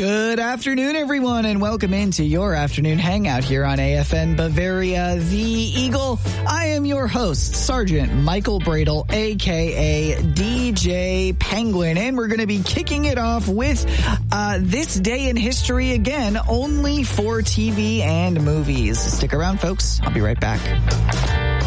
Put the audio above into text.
Good afternoon, everyone, and welcome into your afternoon hangout here on AFN Bavaria, the Eagle. I am your host, Sergeant Michael Bradle, a.k.a. DJ Penguin, and we're going to be kicking it off with This Day in History again, only for TV and movies. Stick around, folks. I'll be right back.